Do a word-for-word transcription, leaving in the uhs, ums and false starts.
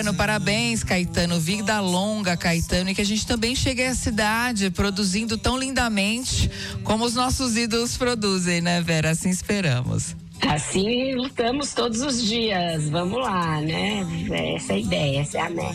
Parabéns, Caetano, vida longa, Caetano, e que a gente também chegue à cidade produzindo tão lindamente como os nossos ídolos produzem, né, Vera? Assim esperamos. Assim lutamos todos os dias, vamos lá, né? Essa é a ideia, essa é a meta.